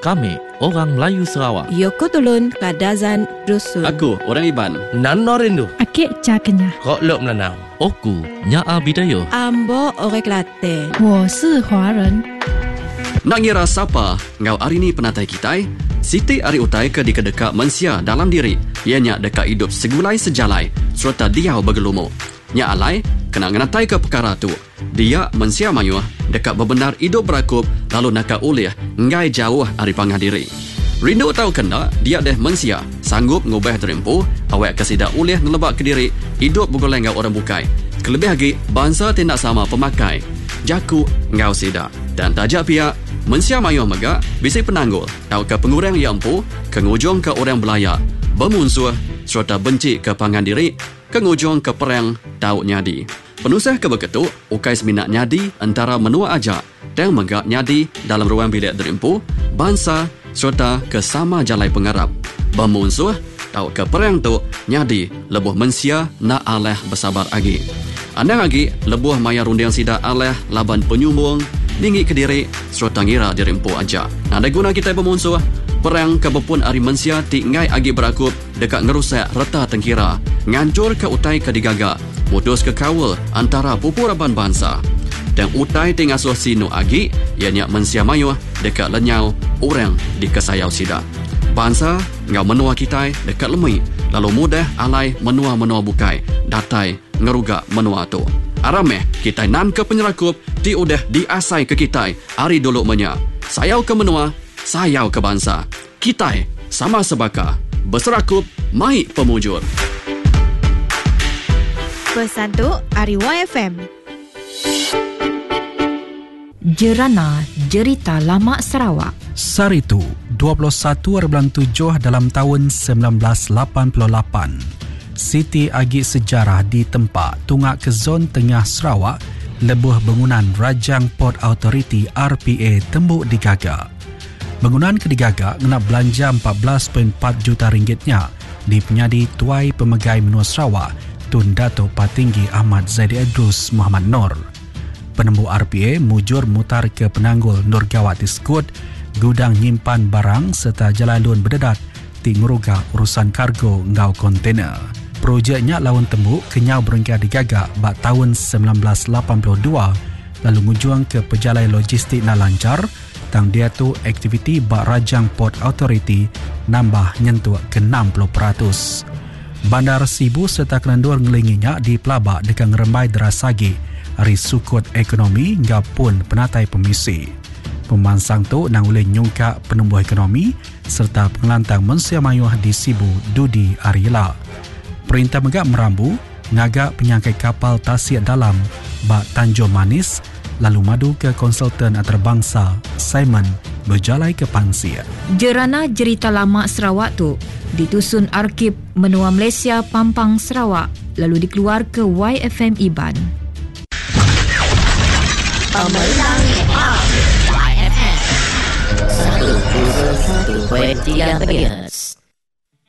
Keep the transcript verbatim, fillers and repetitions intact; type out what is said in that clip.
Kami, orang Melayu Sarawak. Yoko Tulun, Kadazan, Dusun. Aku, orang Iban. Nano Rindu. Akik Cakenya. Kok Lok Melanau. Oku, Nyaa Bidayo. Ambo, Orang Kelate. 我是华人。 Nak ngira siapa ngau hari ni penatai kitai? Siti ari utai ke dikadeka mensia dalam diri. Ianya dekat hidup segulai sejalai serta dia bergelumu. Nya alai kena ngenatai ke perkara tu. Dia mensia mayuh dekat bebenar hidup berakup lalu nakak ulih ngai jauh ari pangah diri. Rindu tahu kena dia deh mensia sanggup ngubah terempu awak kesidak ulih nelebak ke diri hidup bergoleng ngau orang bukai. Kelebih lagi bangsa tindak sama pemakai. Jaku ngau sida dan tajak pihak mensia mayuh megak bisik penanggul tahu ke pengurang yang empu kengujung ke orang belaya bermunsuh serta benci ke pangan diri kengujung ke perang tahu nyadi. Penusah ke beketuk ukai seminat nyadi antara menua ajak dan megak nyadi dalam ruang bilik derimpu bangsa serta ke sama jalai pengarap. Bermunsuh tahu ke perang tu nyadi lebuh mensia nak aleh bersabar lagi. Andang lagi lebuh maya rundiang sida aleh laban penyumbung tinggi ke diri serta ngira dirimpu aja. Ada guna kita bermunsuh perang kebepun ari mensia tingai agi berakup dekat ngerusak reta tengkira ngancur ke utai ke digaga mutus ke kawal antara pupuraban bangsa dan utai tingasuh sinu agi ianya mensia mayuh dekat lenyau orang di kesayau sida. Bangsa ngau menua kita dekat lemui lalu mudah alai menua-menua bukai datai ngerugak menua tu. Arameh kita nan ke penyerakup di udah diasai ke kita hari dulu menya. Sayau ke menua, sayau ke bangsa. Kita sama sebaka berserakup mai pemujur. Pesan tu Ari Y F M. Jerana Jerita Lama Sarawak. Saritu dua puluh satu bulan tujuh dalam tahun sembilan belas lapan puluh lapan. Siti agi sejarah di tempat tungak ke zon tengah Sarawak lebuh bangunan Rajang Port Authority R P A tembuk digaga. Bangunan ke digaga kena belanja empat belas perpuluhan empat juta ringgitnya di penyadi Tuai Pemegai Menua Sarawak Tun Dato' Patinggi Ahmad Zaidi Idrus Muhammad Nur. Penembuk R P A mujur mutar ke penanggul Nurgawati Skut, gudang nyimpan barang serta jalan lun berdedat ti nguruga urusan kargo ngau kontainer. Projeknya lawan tembuk kenyau berengga digaga bak tahun sembilan belas lapan puluh dua lalu ngujuang ke pejalai logistik na lancar tang dia tu aktiviti bak Rajang Port Authority nambah nyentuh ke enam puluh peratus. Bandar Sibu serta Kelandur ngelinginya di pelabak dekat ngerembai derasagi hari sukut ekonomi hingga pun penatai pemisi. Pemansang tu nang boleh nyungkak penumbuh ekonomi serta pengelantang mensia mayuh di Sibu Dudi Arila. Perintah megak merambu ngagak penyangkai kapal tasik dalam bak Tanjung Manis lalu madu ke konsultan antarabangsa Simon berjalai ke Pansia. Jerana Jerita Lama Sarawak tu ditusun Arkib Menua Malaysia Pampang Sarawak lalu dikeluar ke Y F M Iban. Pemenang Y F M satu puluh satu pertiga megahertz.